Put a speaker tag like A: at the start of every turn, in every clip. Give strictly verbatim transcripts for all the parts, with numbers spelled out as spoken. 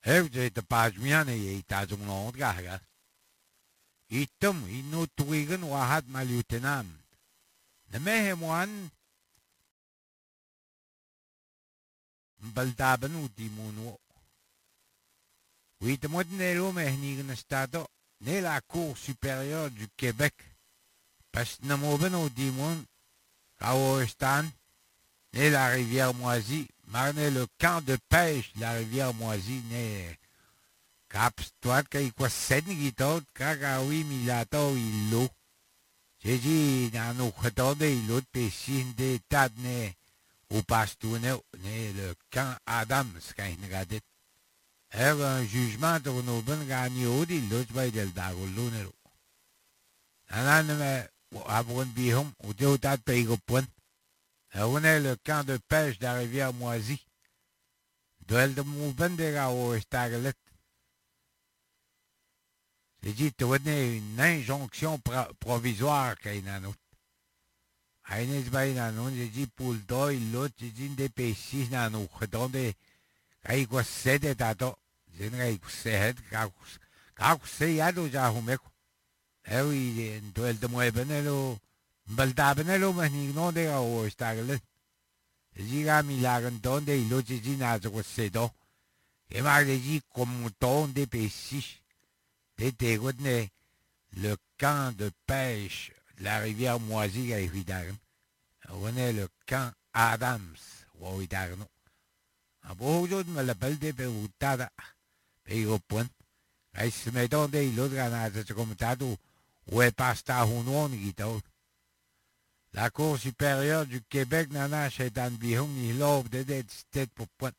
A: Ev de te pajmiane ye tajung no gaga. Itum inu tuigan wahat malutenam. Nemehemuan baldaban utimuno. Witemodnelo mehnigen estado ne la Cour supérieure du Québec. Parce que namoben udimon Kaoestan ne la rivière Moisie. Marne le camp de pêche de la rivière Moisie ne caps toi kai quoi sednigitot kagawi milato illo. J'ai dit dans nos de illo péchin de tadne ou pastoune ne le camp Adams quand il regarde. Er un jugement de nos ben gagno d'illo by del dagolunero. Nanan me abon bihom ou de tat paygo on est le camp de pêche de la rivière Moisie. Duel de Moubendera au Starlet. J'ai dit, tu donner une injonction pro- provisoire qu'il y a un autre. Aïnes Baïnanon, j'ai dit, pour le dos, l'autre, j'ai dit, des pécis dans nos redondés. Quand il y a sept états, j'ai dit, il y a sept, quand il y a deux, j'ai dit, eh oui, duel de Moubendera. Baldabenelo, mais il n'y a pas au Starlet. Ziga milagan donde y lo chizina zo sedo. E magdi comme ton de pessis. De tegodne le camp de pêche de la rivière Moisie à Evidagan. On est le camp Adams au Evidagan. A bojo me l'appelle de peutada. Pero point. Ay se me donde y lo ganaza comme tado. Ou est pasta hunon guitao. La Cour supérieure du Québec nana shetan bihum ni lov de det stet pour point.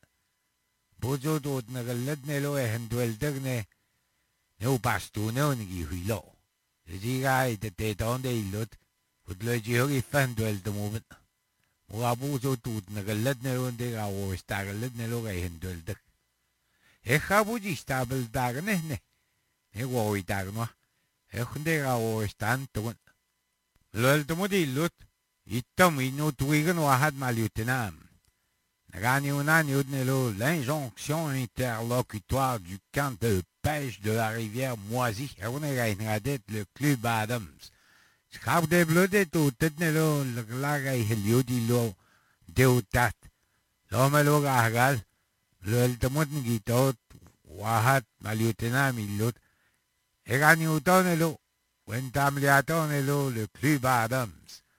A: Bozo dot na galad nelo e henduel degne ne u pastu ne on gi huilo. Je diga et te donde ilot ut le jihogi fanduel de moment. Mu abuzo tut na galad nelo de ga o sta galad nelo ga henduel de. E khabuji stabel dagne ne. Ne wo itagno. E khunde ga o stan to. Lol to modi lut. Itom ino tuigan wahad malutenam. Nagani unan yudnelo l'injonction interlocutoire du camp de pêche de la rivière Moisie. Ewnega inadet le club Adams. Schap de blodet ou tetnelo laga heliodilo deutat. Lomelo gagal. Le eltemot ngitot wahad malutenam ilot. Egani utonelo. Wentamliatonelo le club Adams.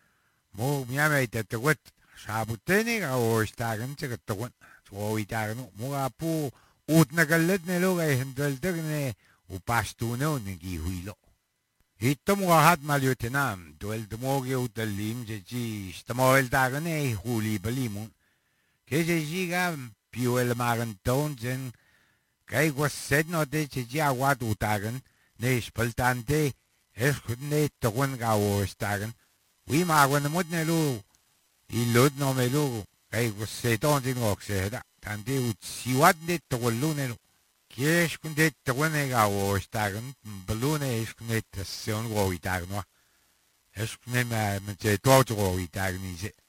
A: Mo miame te te wet sabutene ga o stagen te te wet so itagen mo apu ut na galet ne lo ga hendel tegne u pastune o ngi huilo hitto mo hat maliotenam duel de mo ge utelim je ji stamo el dagen e huli belimon ke je ji ga piu el maranton zen kai was sed no de je ji awat utagen ne speltante es ne te wen ga o stagen. Oui, ma quando modne lo il lot no me lo kai se ton din ok se da tante u si wat de to lo ne lo kiesh kun de to ne ga o stagen balone is kun de se on go itag no es kun me me te to to go itag ni se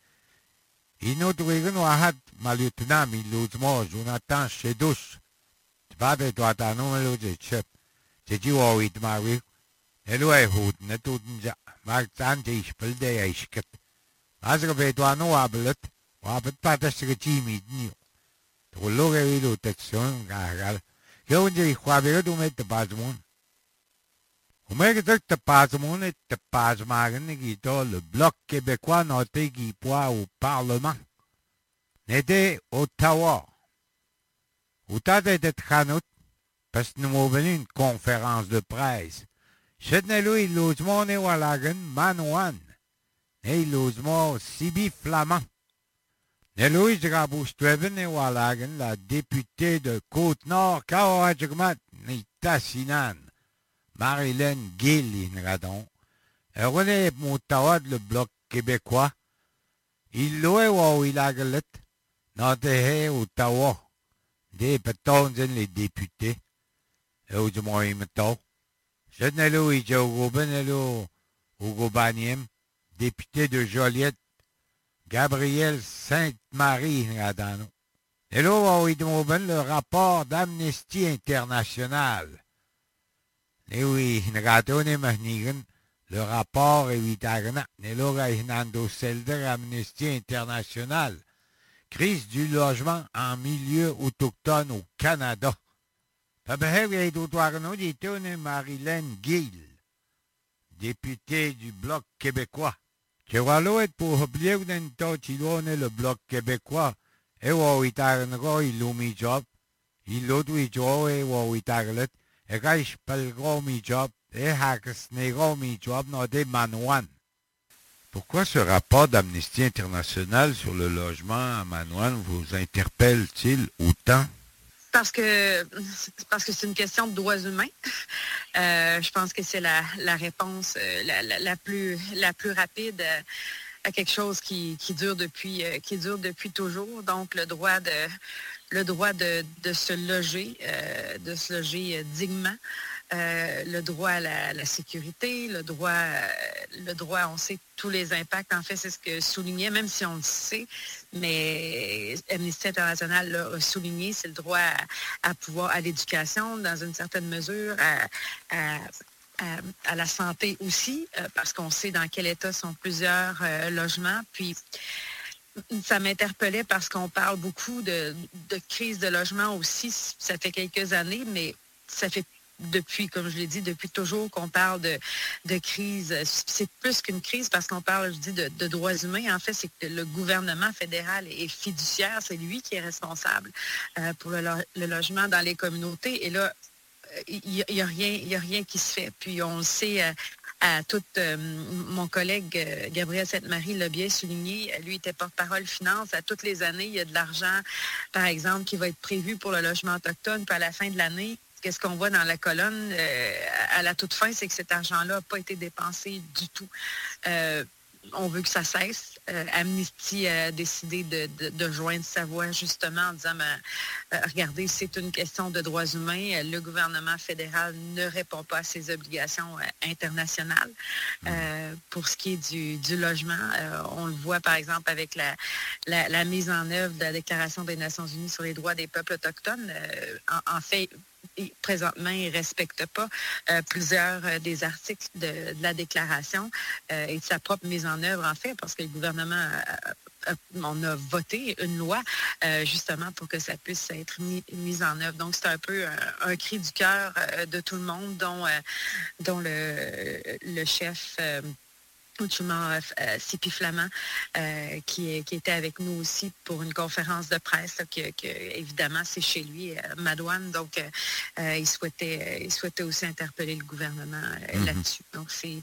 A: ino to ge no hat malutna mi lo mo jonathan chedos va de to ata no me lo je chep je ji o it ma wi elo e hut ne tu ja maakt aan de spul de ijsket. Als ik weet waar nou abelt, waar het pad is gechimid nieuw. De loge wil protection gagal. Gewoon je qua weer doen met de pasmon. Hoe meer gezegd de pasmon et de pasmagen negito le bloc québécois noté qui poids au parlement. N'était Ottawa. Outat était Hanout, parce que nous avons une conférence de presse. Chetnelo il logement ne walagen manouan. Ne logement sibi flamand. Ne Louis Raboustreben ne walagen la députée de Côte-Nord Kaohajgmat ni Tassinan. Marilyn Gill in radon. Et René Moutawad le bloc québécois. Il loue wa ilagelet. Note Ottawa. Des petons les députés. Et au moins il me Chetnelo et Joe Benelo, Hugo Baniem, député de Joliette, Gabriel Sainte-Marie, Radano. Et là, on va y le rapport d'Amnesty International. Et oui, nagatone mahnigan, le rapport est vitagna. Et là, il y a un Amnesty International. Crise du logement en milieu autochtone au Canada. Pabaheg d'autoarno d'Itone Marilyn Gill, députée du Bloc québécois. Que voilà pour oublier d'un temps le Bloc québécois. Et où il a un gros illumi job. Il l'a dit job et où il a le. Et quand je parle gros mi job, et hakas ne gros mi job n'a des manouan. Pourquoi ce rapport d'Amnesty International sur le logement à Manouane vous interpelle-t-il autant?
B: Parce que parce que c'est une question de droits humains. Euh, je pense que c'est la, la réponse la, la, la plus la plus rapide à quelque chose qui, qui dure depuis qui dure depuis toujours. Donc le droit de le droit de, de se loger, euh, de se loger dignement. Euh, le droit à la, la sécurité, le droit, euh, le droit, on sait tous les impacts. En fait, c'est ce que soulignait, même si on le sait, mais Amnesty International l'a souligné, c'est le droit à, à pouvoir, à l'éducation, dans une certaine mesure, à, à, à, à la santé aussi, euh, parce qu'on sait dans quel état sont plusieurs euh, logements. Puis, ça m'interpellait parce qu'on parle beaucoup de, de crise de logement aussi. Ça fait quelques années, mais ça fait depuis, comme je l'ai dit, depuis toujours qu'on parle de, de crise. C'est plus qu'une crise parce qu'on parle, je dis, de, de droits humains. En fait, c'est que le gouvernement fédéral est fiduciaire. C'est lui qui est responsable euh, pour le, le logement dans les communautés. Et là, il n'y a, a rien, il y a rien qui se fait. Puis on le sait... Euh, à tout, euh, mon collègue euh, Gabriel Sainte-Marie l'a bien souligné, lui était porte-parole finance. À toutes les années, il y a de l'argent, par exemple, qui va être prévu pour le logement autochtone. Puis à la fin de l'année, qu'est-ce qu'on voit dans la colonne euh, à la toute fin, c'est que cet argent-là n'a pas été dépensé du tout. Euh, on veut que ça cesse. Euh, Amnesty a décidé de, de, de joindre sa voix justement en disant, ben, euh, regardez, c'est une question de droits humains. Le gouvernement fédéral ne répond pas à ses obligations euh, internationales. Euh, pour ce qui est du, du logement, euh, on le voit par exemple avec la, la, la mise en œuvre de la Déclaration des Nations unies sur les droits des peuples autochtones. Euh, en, en fait, Et présentement, ils ne respectent pas euh, plusieurs euh, des articles de, de la déclaration euh, et de sa propre mise en œuvre, en fait, parce que le gouvernement a, a, on a voté une loi euh, justement pour que ça puisse être mis, mis en œuvre. Donc, c'est un peu un, un cri du cœur euh, de tout le monde, dont, euh, dont le, le chef... Euh, Outchuma euh, Sipi Flamand, euh, qui, qui était avec nous aussi pour une conférence de presse, là, que, que, évidemment, c'est chez lui, euh, Madouane. Donc, euh, il, souhaitait, il souhaitait aussi interpeller le gouvernement euh, mm-hmm. là-dessus. Donc, c'est...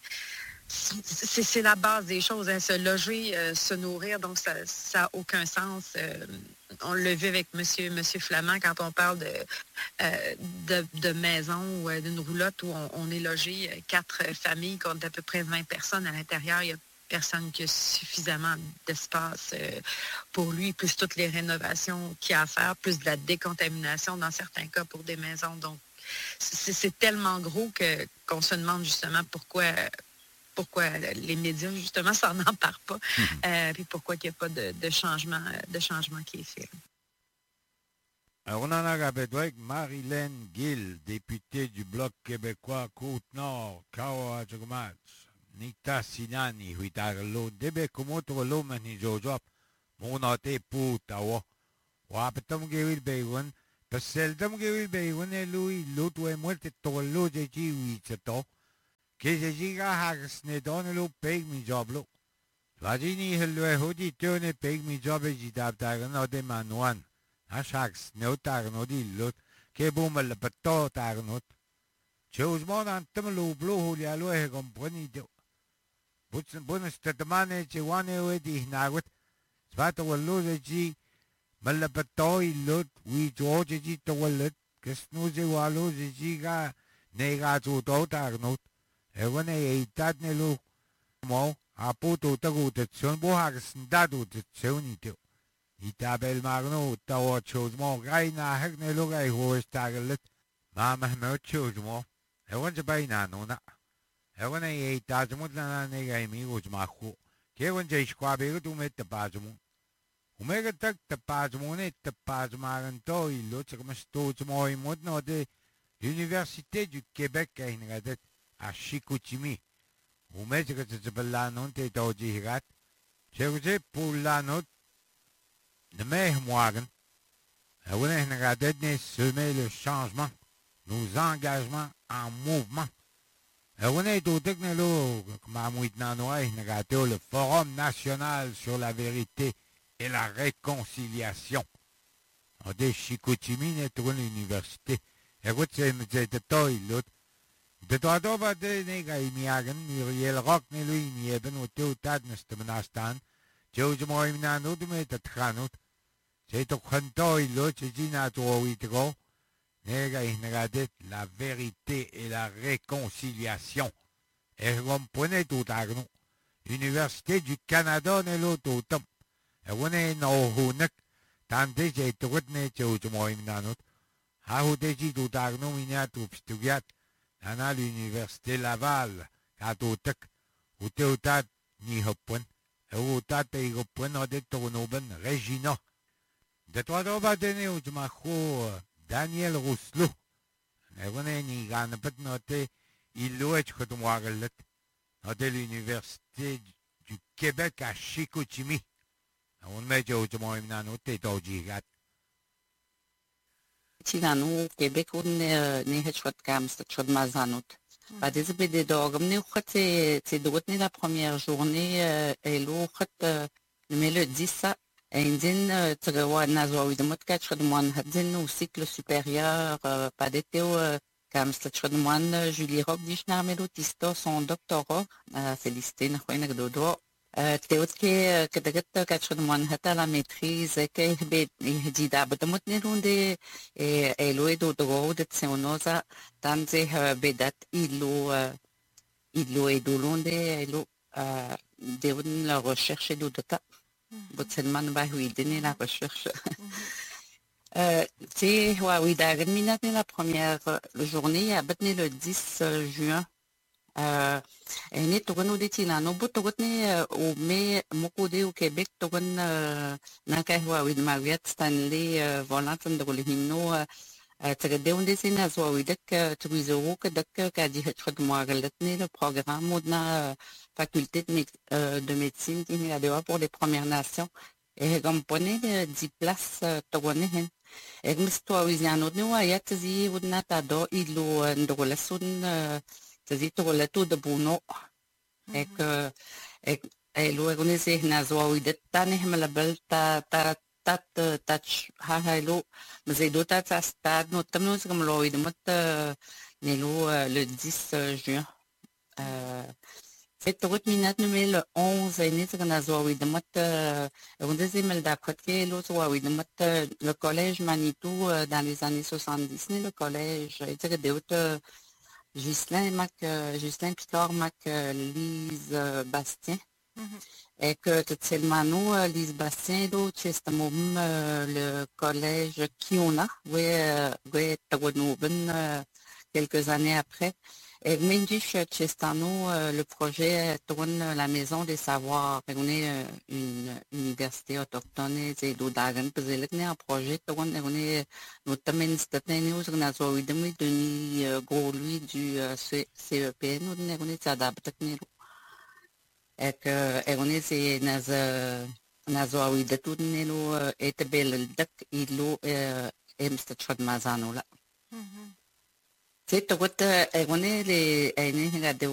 B: C'est, c'est la base des choses, hein, se loger, euh, se nourrir, donc ça n'a aucun sens. Euh, on l'a vu avec monsieur, monsieur Flamand quand on parle de, euh, de, de maison ou euh, d'une roulotte où on, on est logé euh, quatre familles, compte à peu près vingt personnes à l'intérieur. Il y a personne qui a suffisamment d'espace euh, pour lui, plus toutes les rénovations qu'il y a à faire, plus de la décontamination dans certains cas pour des maisons. Donc, c'est, c'est tellement gros que, qu'on se demande justement pourquoi... pourquoi les médias, justement, ça n'en parle pas, mm-hmm. euh, puis pourquoi il n'y a pas de, de, changement, de changement qui est fait.
A: Alors, on en a rappelé avec Marilyn Gill, députée du Bloc québécois Côte-Nord, Kawa-Jogmatch, Nita Sinani, Huitarlo, Debe Kumotolo, Manijojop, Monote Putawa, Wapatam Gawil Baywan, Paseldam Gawil Baywan, et Louis, l'autre est muerte, Tolo, Jeji, Wichato, que je diga hagas ne don lo peg mi job lo. Vajini hello hodi tone peg mi job e jidab tagan no de manuan. Ashags no tagan no di lot ke bumal pato tagan. Chose mon antam lo blo holia lo he company do. Buts bonus tatamane che wane wedi nagut. Svato wallo ji malapato i lot we george ji to wallet. Kesnuze walo ji ga nega to to tagan. Ewan ay itat nilo mo apo to tago tatsyon bo hagas ndado tatsyon ito. Itabel magno tawa chose mo gay na hag nilo gay horse tagalit. Mama mo chose mo. Ewan sa bay nano na. Ewan ay itat mo na nanay gay mi us mako. Kewan jay skwabe ko tumit tapas mo. Umega tak tapaz mone tapaz maranto illo comme sto mo imod no de l'université du Québec à Inradet à Chicoutimi. Umega que tu peux la non te doji rat. C'est pour la note de mai moagan. On a Inradet ne semer le changement, nos engagements en mouvement. On est au technolo comme à Mouitnanoa Inradet le Forum national sur la vérité et la réconciliation. On dit Chicoutimi n'est pas l'université. Écoute, c'est de toi, l'autre. De toi, tu vas te néga imiagan, Muriel Rock, ne lui, ni eben, ou te ou tad, ne ste menastan. Tu ou moi, imnano, tu me te tranut. C'est au canto, l'autre, c'est dit, na toi, oui, trop. Néga, ignoradet, la vérité et la réconciliation. Et comme prenez tout à nous. Université du Canada, ne l'autre autant. Ewone no hunek tante je tugut ne chou mo imnanut ha hude ji du dagno minya tu pstugiat nana l'université Laval ka tutek ute utat ni hopun utat te hopun ode tonoben Regina de toi doba dene utma khu Daniel Rousselot ewone ni gan pet note illo et khotmoagelet ode l'université du Québec à Chicoutimi. On met au moins une année au Gigat.
C: Tigano, Québec, on n'est pas comme ça, tu as mazanot. Pas des bébés d'orgue, mais c'est c'est d'autres la première journée et l'autre mais le dix ça indien tu vois nazo de mot quatre de moine hadin au cycle supérieur pas d'été comme ça tu de moine Julie Rock dit na melotista son doctorat félicité na khoina dodo تقول كي كده كده كاتشون من حتى la maîtrise كي بيت يجي دا بدمت نرون دي إلو يدو دغو دتسيونوزا تانزي بدات إلو إلو يدو لون دي إلو ديون la recherche دو دتا بتسلمان باهوي دني la recherche c'est ouais oui d'ailleurs minat la première journée a battu le dix juin ni togon de tina no but togon ni o me moko de au Québec togon na ka wa with Marriott Stanley volant de le himno tege de onde sina zo wi dak tuizo ka dak ka di het mo galetni le programme na faculté de médecine qui a devoir pour les Premières Nations et comme pone dix places togon hen et misto wiziano no ayat zi wudna ta do ilo ndola sun c'est tout le tout de bono et que et et luego ne se nazo y de tan hemla belta ta tat touch ha hello mais c'est d'autres ça stade no tamno comme lo de mot nelo le dix juin euh c'est tout minute mais le onze et ne se nazo y de mot on disait mal d'accord que lo so y de mot le collège Manitou dans les années soixante-dix le collège et c'est que d'autres Ghislain Mac, Ghislain Picard Mac, Lise Bastien. Et que tout seulement Lise Bastien, d'autres, c'est le collège Kiona, oui, oui, Tawanouben, quelques années après. Et Mendish Chestano, le projet tourne la maison des savoirs. On est une université autochtone, c'est d'Odagan, parce que un projet tourne, on est notamment cette année où on a eu demi de gros lui du C E P N, on est adapté. Et que on est c'est naz nazo eu de tout nelo et bel dak ilo emstachad mazano là. C'est tout, on est les,